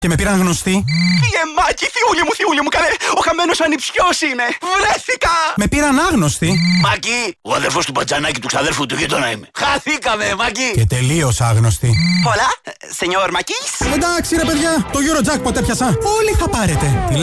Και με πήραν γνωστή. Μάκη, θιούλη μου, καλέ. Ο χαμένος ανιψιός είναι. Βρέθηκα. Με πήραν άγνωστοι. Μάκη, ο αδερφός του μπατζανάκι του ξαδέρφου του γείτονα είμαι. Χαθήκαμε, Μάκη. Και τελείως άγνωστοι. Hola, señor Μακής. Εντάξει ρε παιδιά, το Eurojackpot έπιασα. Όλοι θα πάρετε.